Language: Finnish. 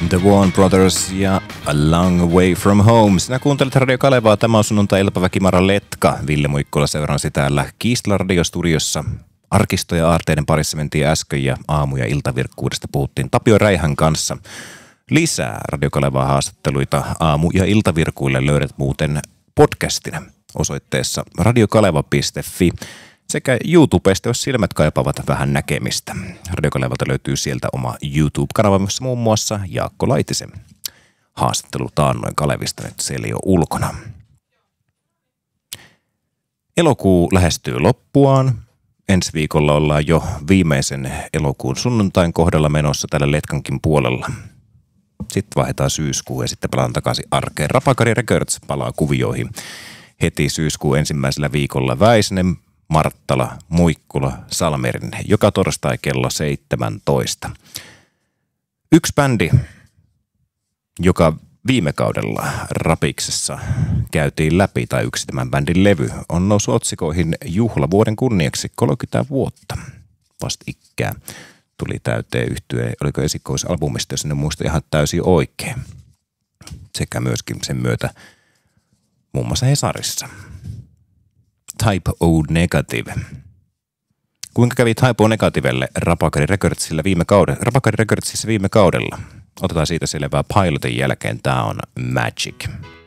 The Warren Brothers ja A Long Way From Home. Sinä kuuntelet Radio Kalevaa. Tämä on sunnuntai-iltapäivä Kimara Letka. Ville Muikkula seurasi täällä Kiistlan radiostudiossa. Arkisto- ja aarteiden parissa mentiin äsken ja aamu- ja iltavirkkuudesta puhuttiin Tapio Räihän kanssa. Lisää Radio Kalevaa haastatteluita aamu- ja iltavirkuille löydät muuten podcastina osoitteessa radiokaleva.fi sekä YouTubesta, jos silmät kaipaavat vähän näkemistä. Radio Kalevalta löytyy sieltä oma YouTube-kanava, missä muun muassa Jaakko Laitisen haastattelu taannoin Kalevista nyt siellä jo ulkona. Elokuu lähestyy loppuaan. Ensi viikolla ollaan jo viimeisen elokuun sunnuntain kohdalla menossa tällä Letkankin puolella. Sitten vaihdetaan syyskuu ja sitten palaan takaisin arkeen. Rapakari Records palaa kuvioihin heti syyskuun ensimmäisellä viikolla. Väisänen, Marttala, Muikkula, Salmerinen, joka torstai kello 17. Yksi bändi, joka viime kaudella Rapiksessa käytiin läpi, tai yksi tämän bändin levy, on noussut otsikoihin juhlavuoden kunniaksi 30 vuotta. Vastikään tuli täyteen yhtye, oliko esikoisalbumista, jos en muista ihan täysin oikein. Sekä myöskin sen myötä muun muassa Hesarissa. Type O Negative. Kuinka kävi Type O Negativelle Rapakari Recordsissa viime kaudella? Otetaan siitä selvää Pilotin jälkeen. Tää on Magic.